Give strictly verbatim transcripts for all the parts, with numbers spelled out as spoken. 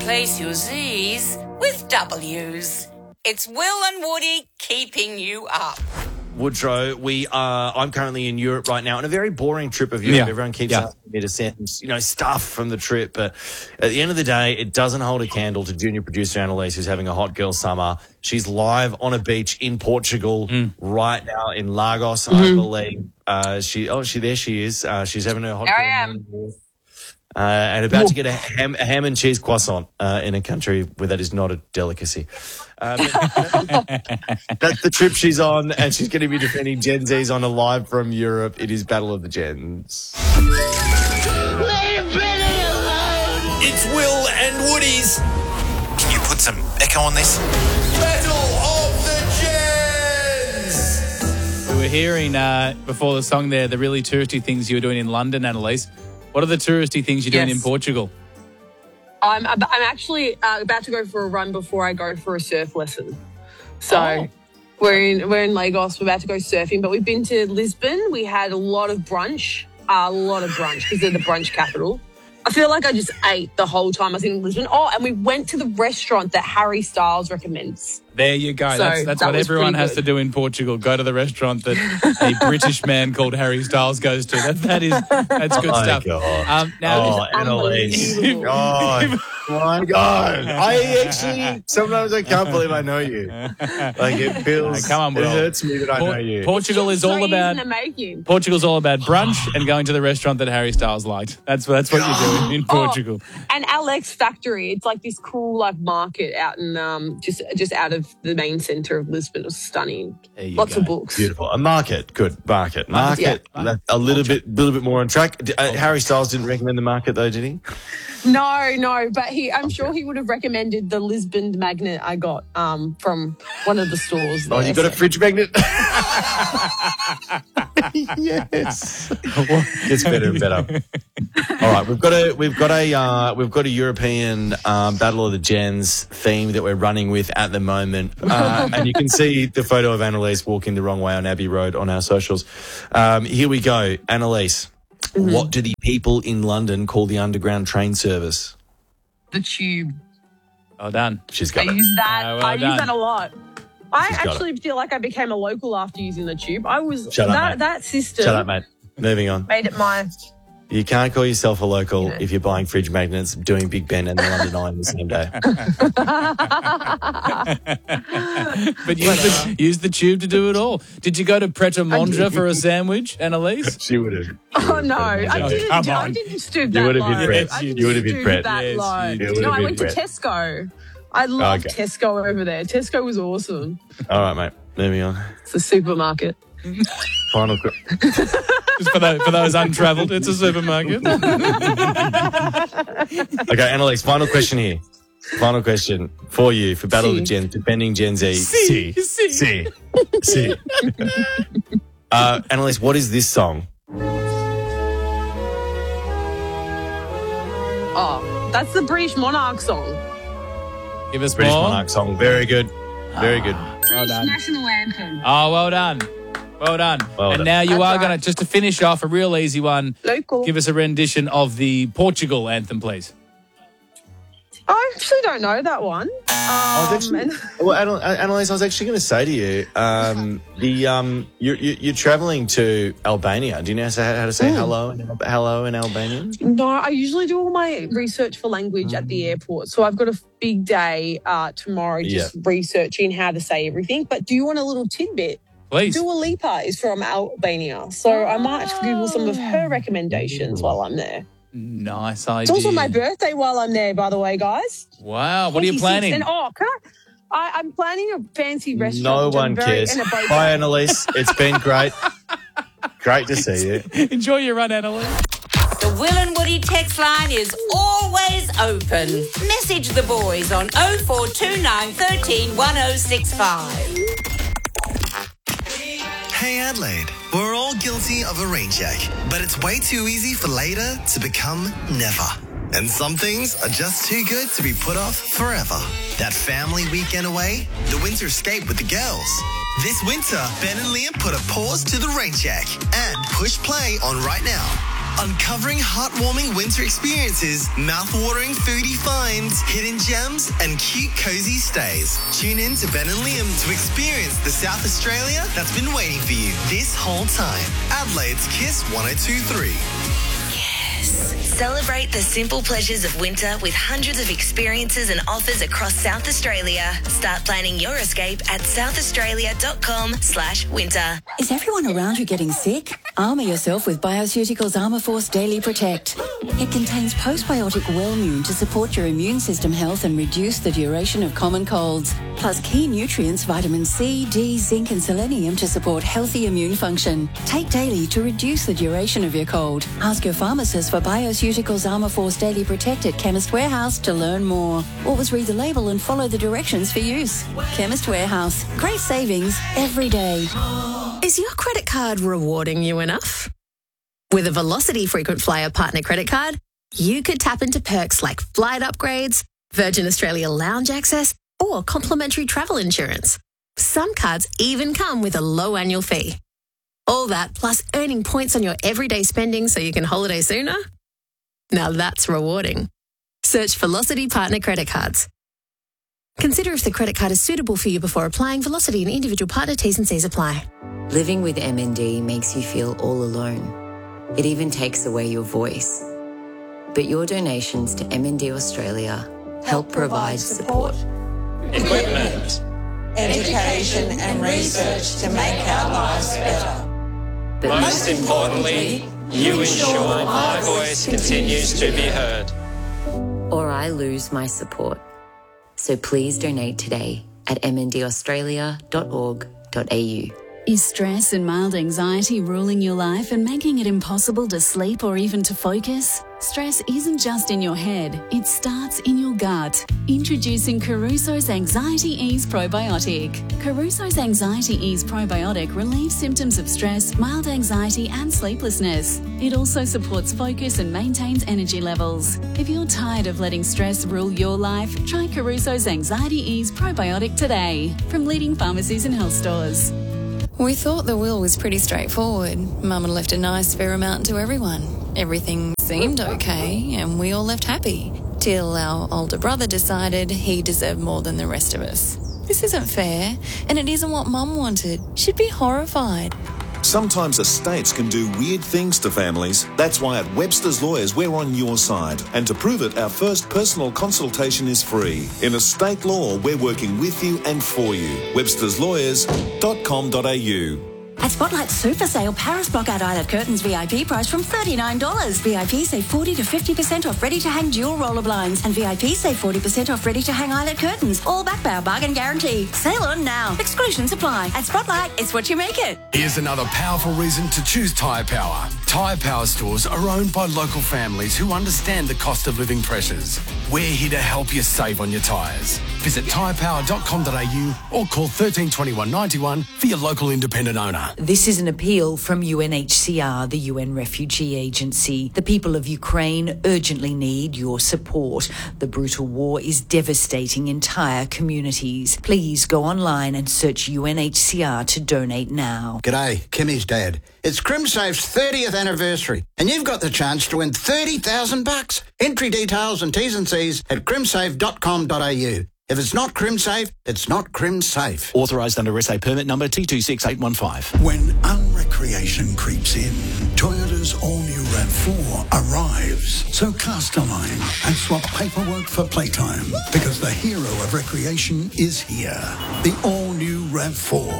replace your Z's with W's. It's Will and Woody keeping you up. Woodrow, we are. I'm currently in Europe right now on a very boring trip of Europe. Yeah. Everyone keeps Yeah. asking me to send, you know, stuff from the trip, but at the end of the day, it doesn't hold a candle to junior producer Annalise, who's having a hot girl summer. She's live on a beach in Portugal right now in Lagos, I believe. Uh, she, oh, she there she is. Uh, she's having a hot There girl. I am. Uh, and about to get a ham, a ham and cheese croissant uh, in a country where that is not a delicacy. Um, that's the trip she's on, and she's going to be defending Gen Z's on a live from Europe. It is Battle of the Gens. It's Will and Woody's Can you put some echo on this? Battle of the Gens. We were hearing uh, before the song there the really touristy things you were doing in London, Annalise. What are the touristy things you're doing Yes. in Portugal? I'm I'm actually uh, about to go for a run before I go for a surf lesson. So Oh. we're in we're in Lagos. We're about to go surfing, but we've been to Lisbon. We had a lot of brunch, a lot of brunch because they're the brunch capital. I feel like I just ate the whole time I was in Lisbon. Oh, and we went to the restaurant that Harry Styles recommends. There you go. So that's that's that what was everyone pretty has good. to do in Portugal. Go to the restaurant that a British man called Harry Styles goes to. That that is that's good Oh, my stuff. God. Um, now, Oh, Annalise. unbelievable. God. My God. I actually, sometimes I can't believe I know you. Like, it feels, Oh, come on, it Will. hurts me that I know Por- you. Portugal is So all easy about in the making. Portugal's all about brunch and going to the restaurant that Harry Styles liked. That's that's what you're doing in Portugal. And Alex Factory, it's like this cool like market out in um just just out of the main centre of Lisbon. It was stunning. There you Lots go. of books. Beautiful. A market. Good. Market. Market. Yeah. That- A little bit, little bit more on track. D- Uh, Harry Styles didn't recommend the market though, did he? No, no, but he I'm sure he would have recommended the Lisbon magnet I got um from one of the stores there. Oh, you got a So- fridge magnet? Yes. Gets better and better. All right, we've got a we've got a uh, we've got a European um, Battle of the Gens theme that we're running with at the moment, uh, and you can see the photo of Annalise walking the wrong way on Abbey Road on our socials. Um, here we go, Annalise. What do the people in London call the underground train service? the tube. Well done. She's I got it. use that. Uh, well I done. use that a lot. I She's got actually feel like I became a local after using the tube. I was Shut up, that mate. that system Shut up, mate. Moving on. made it my You can't call yourself a local Yeah. if you're buying fridge magnets, doing Big Ben and the London Eye on the same day. But use the, use the tube to do it all. Did you go to Pret a Manger for a sandwich, Annalise? She would have. Oh no, I didn't. Come do, I on. didn't stoop You that would have low. been Brett. I You didn't would have been stoop Brett. that Yes, low. you would No, have I been went to Brett. Tesco. I loved Okay. Tesco over there. Tesco was awesome. All right, mate. Moving on. It's a supermarket. Final qu- Just for, those, for those untravelled, it's a supermarket. Okay, Annalise, final question here. Final question for you for Battle of the Si. Gens, defending Gen Z. Si, si. Si. Si. Uh, Annalise, what is this song? Oh, that's the British Monarch song. Give us British more. Monarch song. Very good. Very good. Well done. National anthem. Oh, well done. Well done. Well and done. now you That's are right. going to, just to finish off, a real easy one. Local. Give us a rendition of the Portugal anthem, please. I actually don't know that one. I was Um, actually, and- well, Annal- Annalise, I was actually going to say to you, um, the um, you're, you're, you're travelling to Albania. Do you know how to say, how to say hello, in, hello in Albanian? No, I usually do all my research for language at the airport. So I've got a big day uh, tomorrow just researching how to say everything. But do you want a little tidbit? Please. Dua Lipa is from Albania. So I might Google some of her recommendations while I'm there. Nice idea. It's also my birthday while I'm there, by the way, guys. Wow. What are you twenty-six. planning? And oh, can I, I, I'm planning a fancy restaurant. No which I'm one very- cares. and a boat. Bye, Annalise. It's been great. Great to see you. Enjoy your run, Annalise. The Will and Woody text line is always open. Message the boys on oh four two nine, one three, one oh six five. Hey Adelaide, we're all guilty of a rain check, but it's way too easy for later to become never. And some things are just too good to be put off forever. That family weekend away, the winter escape with the girls. This winter, Ben and Liam put a pause to the rain check and push play on right now. Uncovering heartwarming winter experiences, mouth-watering foodie finds, hidden gems, and cute cozy stays. Tune in to Ben and Liam to experience the South Australia that's been waiting for you this whole time. Adelaide's Kiss one oh two point three. Celebrate the simple pleasures of winter with hundreds of experiences and offers across South Australia. Start planning your escape at southaustralia.com slash winter. Is everyone around you getting sick? Armour yourself with Bioceuticals Armour Force Daily Protect. It contains postbiotic Wellmune to support your immune system health and reduce the duration of common colds. Plus key nutrients, vitamin C, D, zinc and selenium to support healthy immune function. Take daily to reduce the duration of your cold. Ask your pharmacist for Bioceuticals Armour Force Daily Protect at Chemist Warehouse to learn more. Always read the label and follow the directions for use. Chemist Warehouse. Great savings every day. Is your credit card rewarding you enough? With a Velocity Frequent Flyer Partner Credit Card, you could tap into perks like flight upgrades, Virgin Australia lounge access, or complimentary travel insurance. Some cards even come with a low annual fee. All that plus earning points on your everyday spending so you can holiday sooner? Now that's rewarding. Search Velocity Partner Credit Cards. Consider if the credit card is suitable for you before applying. Velocity and individual partner T's and C's apply. Living with M N D makes you feel all alone. It even takes away your voice. But your donations to M N D Australia help provide support. Equipment, education and research to make our lives better. But most importantly, you ensure my voice continues to be heard. Or I lose my support. So please donate today at m n d australia dot org dot a u. Is stress and mild anxiety ruling your life and making it impossible to sleep or even to focus? Stress isn't just in your head, it starts in your gut. Introducing Caruso's Anxiety Ease Probiotic. Caruso's Anxiety Ease Probiotic relieves symptoms of stress, mild anxiety and sleeplessness. It also supports focus and maintains energy levels. If you're tired of letting stress rule your life, try Caruso's Anxiety Ease Probiotic today from leading pharmacies and health stores. We thought the will was pretty straightforward. Mum had left a nice fair amount to everyone. Everything seemed okay and we all left happy. Till our older brother decided he deserved more than the rest of us. This isn't fair and it isn't what Mum wanted. She'd be horrified. Sometimes estates can do weird things to families. That's why at Webster's Lawyers we're on your side. And to prove it, our first personal consultation is free. In estate law, we're working with you and for you. websters lawyers dot com dot a u. At Spotlight Super Sale, Paris Blockout Eyelet Curtains V I P price from thirty-nine dollars. V I P save forty to fifty percent off ready-to-hang dual roller blinds. And V I P save forty percent off ready-to-hang eyelet curtains. All backed by our bargain guarantee. Sale on now. Exclusions apply. At Spotlight, it's what you make it. Here's another powerful reason to choose Tyre Power. Tyre Power stores are owned by local families who understand the cost of living pressures. We're here to help you save on your tyres. Visit tyre power dot com dot a u or call thirteen twenty-one ninety-one for your local independent owner. This is an appeal from U N H C R, the U N Refugee Agency. The people of Ukraine urgently need your support. The brutal war is devastating entire communities. Please go online and search U N H C R to donate now. G'day, Kimmy's dad. It's CrimSafe's thirtieth anniversary, and you've got the chance to win thirty thousand bucks. Entry details and T's and C's at crimsafe dot com dot a u. If it's not CrimSafe, it's not CrimSafe. Authorised under S A permit number T two six eight one five. When unrecreation creeps in, Toyota's all-new RAV four arrives. So cast a line and swap paperwork for playtime, because the hero of recreation is here. The all-new RAV four.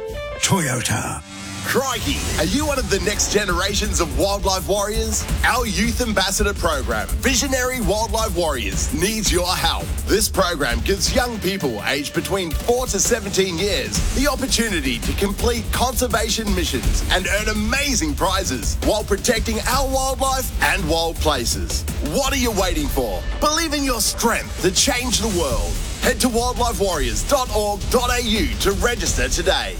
Toyota. Crikey, are you one of the next generations of wildlife warriors? Our Youth Ambassador program, Visionary Wildlife Warriors, needs your help. This program gives young people aged between four to seventeen years the opportunity to complete conservation missions and earn amazing prizes while protecting our wildlife and wild places. What are you waiting for? Believe in your strength to change the world. Head to wildlife warriors dot org dot a u to register today.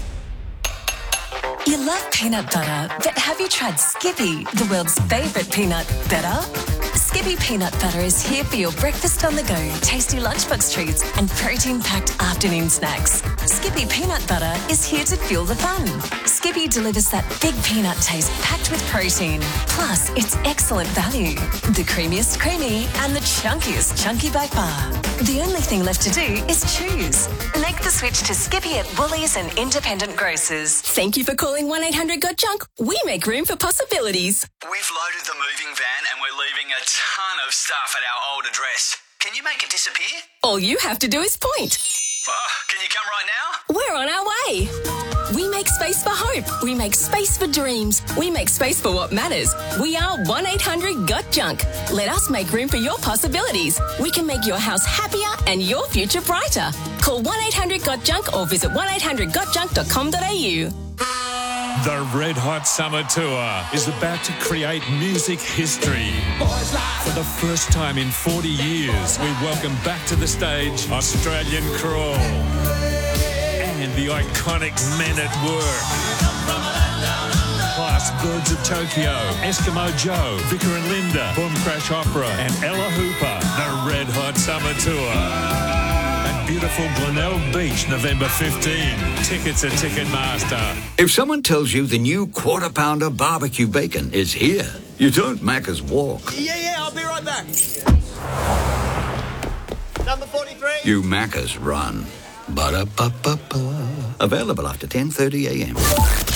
You love peanut butter, but have you tried Skippy, the world's favourite peanut butter? Skippy peanut butter is here for your breakfast on the go, tasty lunchbox treats and protein-packed afternoon snacks. Skippy peanut butter is here to fuel the fun. Skippy delivers that big peanut taste packed with protein. Plus, it's excellent value. The creamiest creamy and the chunkiest chunky back bar. The only thing left to do is choose. Make the switch to Skippy at Woolies and independent grocers. Thank you for calling one eight hundred got junk. We make room for possibilities. We've loaded the moving van and we're leaving a ton of stuff at our old address. Can you make it disappear? All you have to do is point. Oh, can you come right now? We're on our way. We make space for hope. We make space for dreams. We make space for what matters. We are one eight hundred got junk. Let us make room for your possibilities. We can make your house happier and your future brighter. Call one eight hundred got junk or visit one eight hundred got junk dot com dot a u. The Red Hot Summer Tour is about to create music history. For the first time in forty years, we welcome back to the stage Australian Crawl and the iconic Men at Work. Plus Birds of Tokyo, Eskimo Joe, Vicar and Linda, Boom Crash Opera and Ella Hooper. The Red Hot Summer Tour. Beautiful Glenelg Beach, November fifteenth. Tickets at Ticketmaster. If someone tells you the new Quarter Pounder barbecue bacon is here, you don't Macca's walk. Yeah, yeah, I'll be right back. Number forty-three. You Macca's run. Ba-da-ba-ba-ba. Available after ten thirty a m